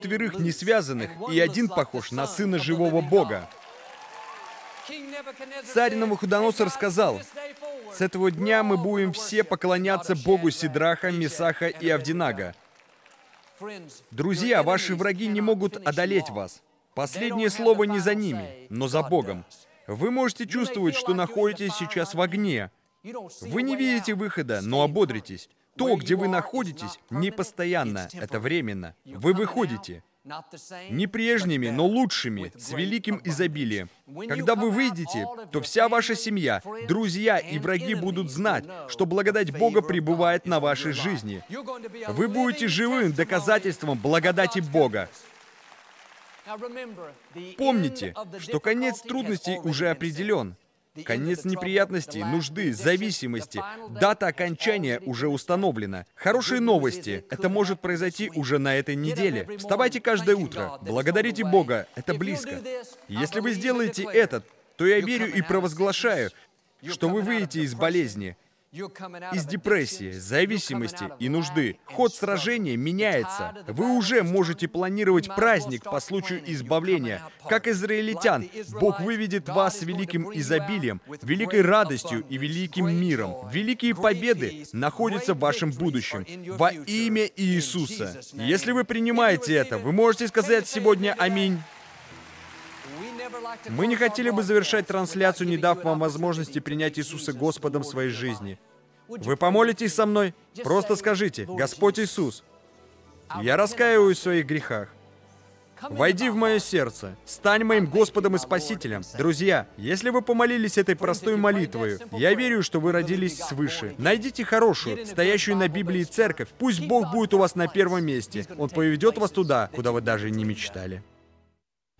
4 несвязанных, и один похож на сына живого Бога. Царь Навуходоносор сказал: «С этого дня мы будем все поклоняться Богу Сидраха, Месаха и Авдинага». Друзья, ваши враги не могут одолеть вас. Последнее слово не за ними, но за Богом. Вы можете чувствовать, что находитесь сейчас в огне. Вы не видите выхода, но ободритесь. То, где вы находитесь, не постоянно, это временно. Вы выходите. Не прежними, но лучшими, с великим изобилием. Когда вы выйдете, то вся ваша семья, друзья и враги будут знать, что благодать Бога пребывает на вашей жизни. Вы будете живым доказательством благодати Бога. Помните, что конец трудностей уже определен. Конец неприятностей, нужды, зависимости, дата окончания уже установлена. Хорошие новости. Это может произойти уже на этой неделе. Вставайте каждое утро. Благодарите Бога. Это близко. Если вы сделаете это, то я верю и провозглашаю, что вы выйдете из болезни, из депрессии, зависимости и нужды. Ход сражения меняется. Вы уже можете планировать праздник по случаю избавления. Как израильтян, Бог выведет вас с великим изобилием, великой радостью и великим миром. Великие победы находятся в вашем будущем. Во имя Иисуса. Если вы принимаете это, вы можете сказать сегодня «Аминь». Мы не хотели бы завершать трансляцию, не дав вам возможности принять Иисуса Господом в своей жизни. Вы помолитесь со мной? Просто скажите: «Господь Иисус, я раскаиваюсь в своих грехах. Войди в мое сердце, стань моим Господом и Спасителем». Друзья, если вы помолились этой простой молитвой, я верю, что вы родились свыше. Найдите хорошую, стоящую на Библии церковь. Пусть Бог будет у вас на первом месте. Он поведет вас туда, куда вы даже не мечтали.